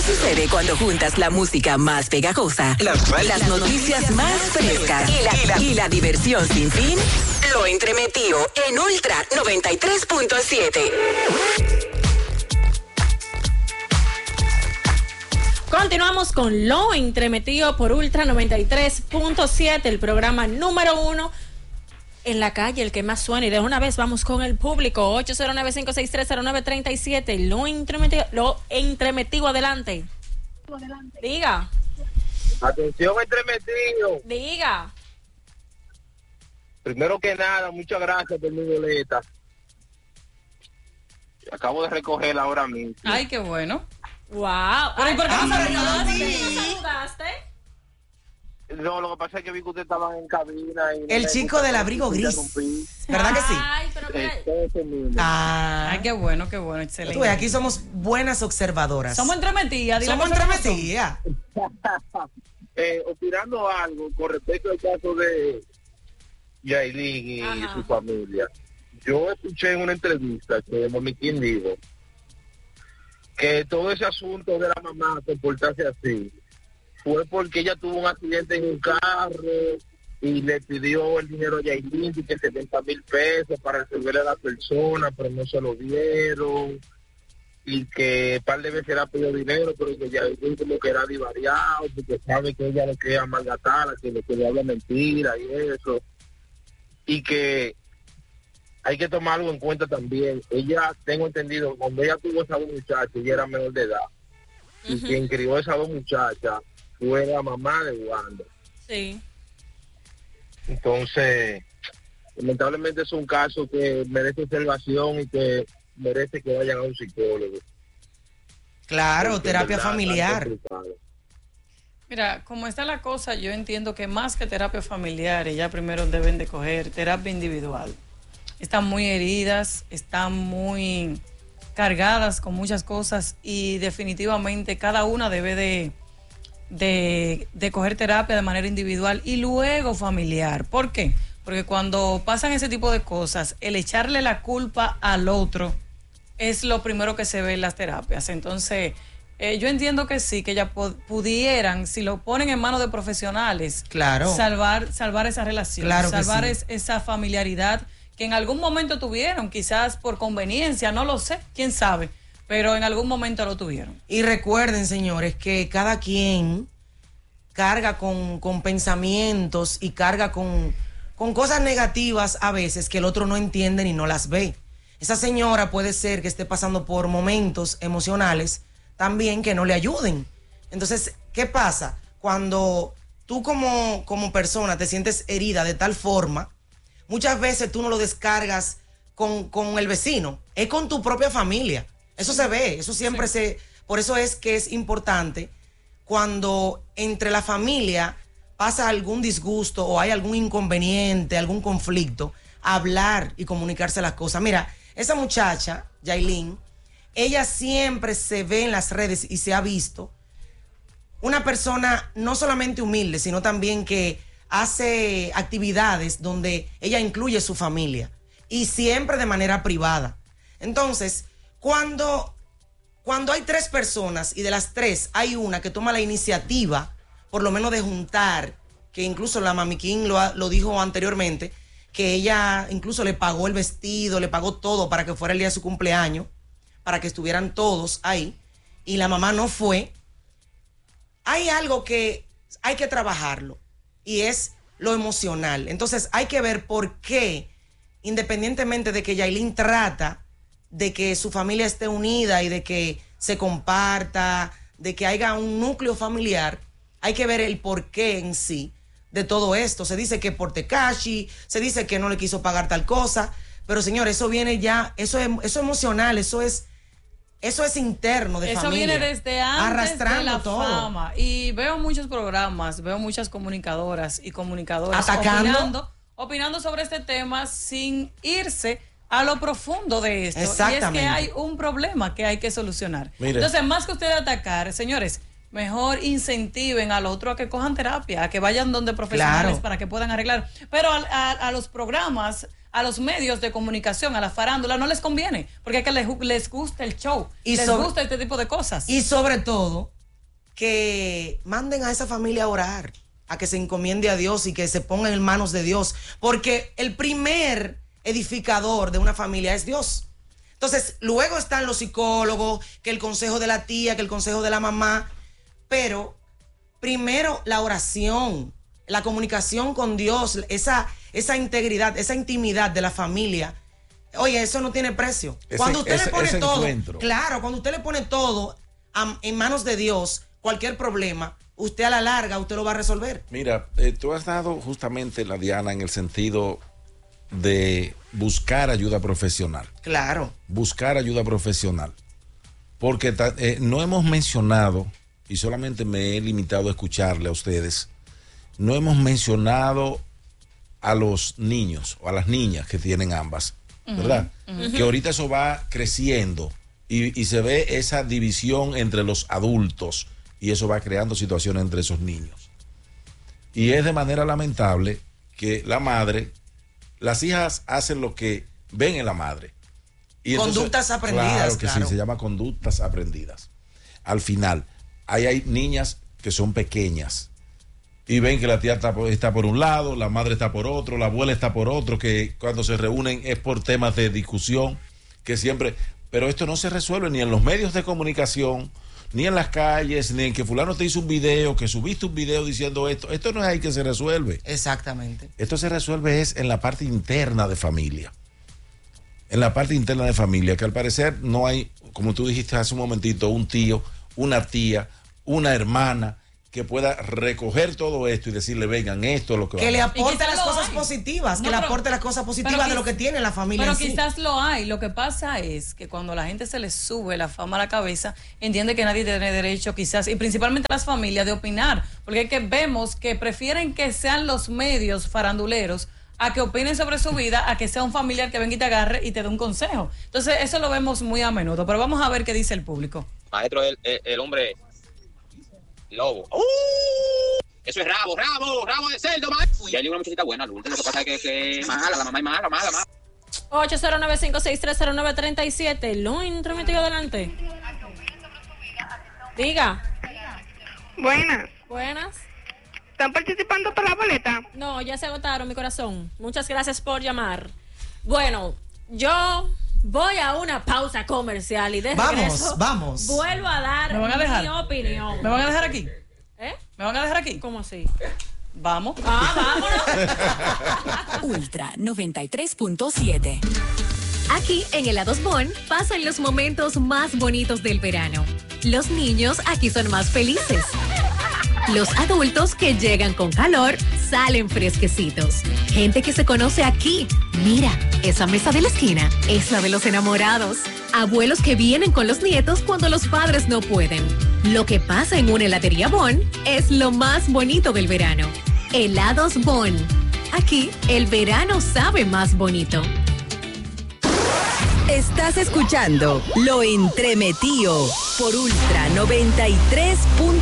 sucede cuando juntas la música más pegajosa, las noticias más frescas y la diversión sin fin. Lo entremetido en Ultra 93.7. Continuamos con Lo Entremetido por Ultra 93.7, el programa número 1 en la calle, el que más suena. Y de una vez vamos con el público. 809-5630937. Lo entremetido, adelante. Diga. Atención, entremetido. Diga. Primero que nada, muchas gracias por mi boleta. Acabo de recogerla ahora mismo. Ay, qué bueno. Wow. Pero ¿y por qué no saludaste? No, lo que pasa es que vi que ustedes estaban en cabina. Y el chico del abrigo gris. ¿Verdad que sí? Ay, pero Ay, qué bueno, excelente. Tú, aquí somos buenas observadoras. Somos entremetidas. Somos entremetidas. Opinando algo con respecto al caso de Yailin y su familia. Yo escuché en una entrevista que Mami King dijo que todo ese asunto de la mamá comportarse así fue porque ella tuvo un accidente en un carro y le pidió el dinero a Yailin, que 70,000 pesos para resolverle a la persona, pero no se lo dieron, y que par de veces era pidió dinero, pero que Yailin como que era divariado, porque sabe que ella le quería malgatar, que le habla mentira y eso, y que hay que tomar algo en cuenta también. Ella, tengo entendido, cuando ella tuvo esas dos muchachas, ella era menor de edad, y quien crió a esas dos muchachas fue la mamá de Wanda. Sí. Entonces, lamentablemente es un caso que merece observación y que merece que vayan a un psicólogo. Claro, porque terapia familiar. Mira, como está la cosa, yo entiendo que más que terapia familiar, ellas primero deben de coger terapia individual. Están muy heridas, están muy cargadas con muchas cosas y definitivamente cada una debe de coger terapia de manera individual y luego familiar. ¿Por qué? Porque cuando pasan ese tipo de cosas, el echarle la culpa al otro es lo primero que se ve en las terapias. Entonces, yo entiendo que sí, que ellas pudieran, si lo ponen en manos de profesionales, claro, salvar esa relación, claro, salvar sí, esa familiaridad que en algún momento tuvieron, quizás por conveniencia, no lo sé, quién sabe, pero en algún momento lo tuvieron. Y recuerden, señores, que cada quien carga con pensamientos y carga con cosas negativas a veces que el otro no entiende ni no las ve. Esa señora puede ser que esté pasando por momentos emocionales también que no le ayuden. Entonces, ¿qué pasa? Cuando tú como persona te sientes herida de tal forma, muchas veces tú no lo descargas con el vecino, es con tu propia familia. Eso se ve, eso siempre por eso es que es importante cuando entre la familia pasa algún disgusto o hay algún inconveniente, algún conflicto, hablar y comunicarse las cosas. Mira, esa muchacha, Yailin, ella siempre se ve en las redes y se ha visto una persona no solamente humilde, sino también que hace actividades donde ella incluye su familia y siempre de manera privada. Entonces, cuando hay 3 personas y de las 3 hay una que toma la iniciativa, por lo menos de juntar, que incluso la Mami King lo dijo anteriormente, que ella incluso le pagó el vestido, le pagó todo para que fuera el día de su cumpleaños, para que estuvieran todos ahí, y la mamá no fue. Hay algo que hay que trabajarlo, y es lo emocional. Entonces hay que ver por qué, independientemente de que Yailin trata de que su familia esté unida y de que se comparta, de que haya un núcleo familiar, hay que ver el porqué en sí de todo esto. Se dice que por Tekashi, se dice que no le quiso pagar tal cosa, pero señor, eso viene ya, eso es emocional, eso es interno de familia. Eso viene desde antes arrastrando de la todo. fama. Y veo muchos programas, veo muchas comunicadoras y comunicadores opinando sobre este tema sin irse a lo profundo de esto. Exactamente. Y es que hay un problema que hay que solucionar. Mire. Entonces, más que ustedes atacar, señores, mejor incentiven al otro a que cojan terapia, a que vayan donde profesionales, claro, para que puedan arreglar. Pero a los programas, a los medios de comunicación, a la farándula, no les conviene, porque es que les gusta el show, les gusta este tipo de cosas. Y sobre todo, que manden a esa familia a orar, a que se encomiende a Dios y que se pongan en manos de Dios, porque el primer edificador de una familia es Dios. Entonces, luego están los psicólogos, que el consejo de la tía, que el consejo de la mamá, pero primero la oración, la comunicación con Dios, esa integridad, esa intimidad de la familia. Oye, eso no tiene precio. Cuando usted le pone todo, claro, cuando usted le pone todo en manos de Dios, cualquier problema, usted a la larga, usted lo va a resolver. Mira, tú has dado justamente, la Diana, en el sentido de buscar ayuda profesional. Claro. Buscar ayuda profesional. Porque no hemos mencionado, y solamente me he limitado a escucharle a ustedes, no hemos mencionado a los niños o a las niñas que tienen ambas, ¿verdad? Que ahorita eso va creciendo y se ve esa división entre los adultos y eso va creando situaciones entre esos niños. Y es de manera lamentable que la madre, las hijas hacen lo que ven en la madre. Y conductas aprendidas. Claro que sí, se llama conductas aprendidas. Al final, hay niñas que son pequeñas y ven que la tía está por un lado, la madre está por otro, la abuela está por otro, que cuando se reúnen es por temas de discusión, que siempre... Pero esto no se resuelve ni en los medios de comunicación, ni en las calles, ni en que fulano te hizo un video, que subiste un video diciendo esto. Esto no es ahí que se resuelve. Exactamente. Esto se resuelve es en la parte interna de familia. En la parte interna de familia, que al parecer no hay, como tú dijiste hace un momentito, un tío, una tía, una hermana que pueda recoger todo esto y decirle, vengan, esto es lo que le aporte las cosas positivas, que le aporte las cosas positivas de lo que tiene la familia. Pero quizás lo hay. Lo que pasa es que cuando la gente se le sube la fama a la cabeza, entiende que nadie tiene derecho, quizás, y principalmente las familias, de opinar, porque es que vemos que prefieren que sean los medios faranduleros a que opinen sobre su vida, a que sea un familiar que venga y te agarre y te dé un consejo. Entonces, eso lo vemos muy a menudo, pero vamos a ver qué dice el público. Maestro, el hombre lobo. Eso es rabo de cerdo, maestro. Y hay una muchachita buena, lo que pasa es que mala, la mamá es mala. 809-56309-37. Lo intrometido adelante. Diga. Buenas. ¿Están participando para la boleta? No, ya se agotaron, mi corazón. Muchas gracias por llamar. Bueno, yo voy a una pausa comercial y de regreso vamos. vuelvo a dar mi opinión. ¿Me van a dejar aquí? ¿Me van a dejar aquí? ¿Cómo así? Vamos. Vámonos. Ultra 93.7. Aquí en Helados Bon pasan los momentos más bonitos del verano. Los niños aquí son más felices. Los adultos que llegan con calor salen fresquecitos. Gente que se conoce aquí. Mira, esa mesa de la esquina es la de los enamorados. Abuelos que vienen con los nietos cuando los padres no pueden. Lo que pasa en una heladería Bon es lo más bonito del verano. Helados Bon. Aquí el verano sabe más bonito. Estás escuchando Lo Entremetido por Ultra 93.